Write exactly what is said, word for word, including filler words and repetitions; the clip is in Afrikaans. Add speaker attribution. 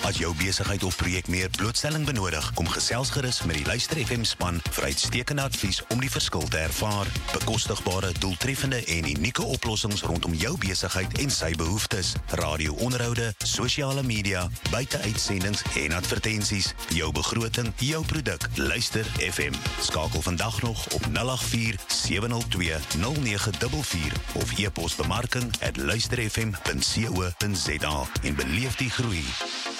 Speaker 1: As jou besigheid of projek meer blootstelling benodig, kom gesels gerus met die Luister F M span vir uitstekende advies om die verskil te ervaar. Bekostigbare, doeltreffende en unieke oplossings rondom jou besigheid en sy behoeftes. Radio-onderhoude, sosiale media, buite-uitsendings en advertensies. Jou begroting, jou produk. Luister F M. Skakel vandag nog op nul agt vier, sewe nul twee, nul nege vier vier of e-pos bemarking at luister f m punt co punt za en beleef die groei.